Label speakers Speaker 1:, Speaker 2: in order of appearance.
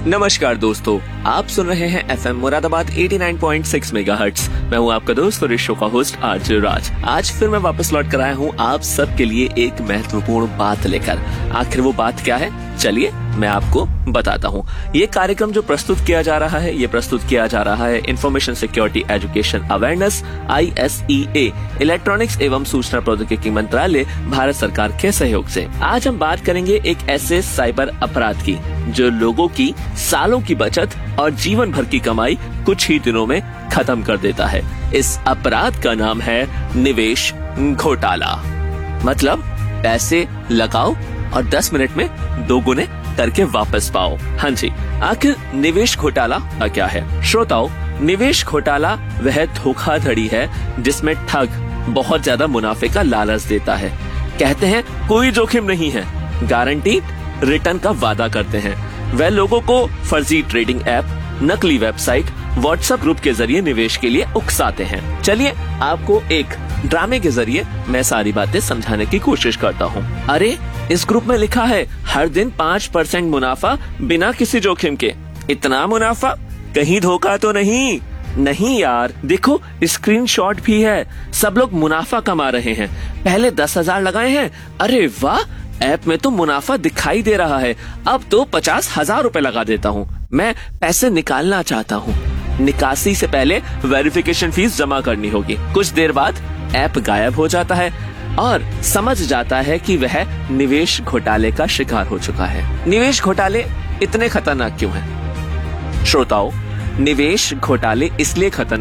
Speaker 1: नमस्कार दोस्तों, आप सुन रहे हैं एफएम मुरादाबाद 89.6 मेगाहर्ट्ज। मैं हूं आपका दोस्त और इस शो का होस्ट आरजे राज। आज फिर मैं वापस लौट कर आया हूं आप सबके लिए एक महत्वपूर्ण बात लेकर। आखिर वो बात क्या है, चलिए मैं आपको बताता हूं। ये कार्यक्रम जो प्रस्तुत किया जा रहा है, ये प्रस्तुत किया जा रहा है information security education awareness ISEA electronics एवं सूचना प्रौद्योगिकी मंत्रालय भारत सरकार के सहयोग से। आज हम बात करेंगे एक ऐसे साइबर अपराध की जो लोगों की सालों की बचत और जीवन भर की कमाई कुछ ही दिनों में खत्म कर देता है। इस अपराध का नाम है निवेश घोटाला। मतलब पैसे लगाओ और 10 मिनट में दोगुने करके वापस पाओ। हाँ जी, आखिर निवेश घोटाला क्या है? श्रोताओ, निवेश घोटाला वह धोखाधड़ी है जिसमें ठग बहुत ज्यादा मुनाफे का लालच देता है। कहते हैं कोई जोखिम नहीं है, गारंटी रिटर्न का वादा करते हैं। वह लोगों को फर्जी ट्रेडिंग ऐप, नकली वेबसाइट, व्हाट्सएप ग्रुप के जरिए निवेश के लिए उकसाते हैं। चलिए आपको एक ड्रामे के जरिए मैं सारी बातें समझाने की कोशिश करता हूँ। अरे, इस ग्रुप में लिखा है हर दिन 5% मुनाफा बिना किसी जोखिम के। इतना मुनाफा, कहीं धोखा तो नहीं? नहीं यार, देखो स्क्रीनशॉट भी है। सब लोग मुनाफा कमा रहे हैं। पहले 10,000 लगाए हैं। अरे वाह, ऐप में तो मुनाफा दिखाई दे रहा है। अब तो 50,000 रुपए लगा देता हूँ। मैं पैसे निकालना चाहता हूँ। निकासी से पहले वेरिफिकेशन फीस जमा करनी होगी। कुछ देर बाद ऐप गायब हो जाता है और समझ जाता है कि वह निवेश घोटाले का शिकार हो चुका है। निवेश घोटाले इतने खतरनाक क्यों हैं? श्रोताओं, निवेश घोटाले इसलिए खतरनाक